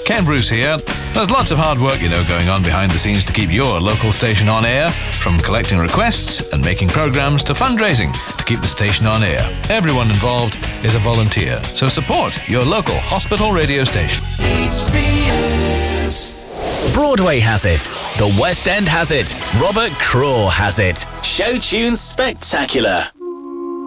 Ken Bruce here. There's lots of hard work, going on behind the scenes to keep your local station on air, from collecting requests and making programs to fundraising to keep the station on air. Everyone involved is a volunteer, so support your local hospital radio station. Broadway has it. The West End has it. Robert Craw has it. Show Tunes Spectacular.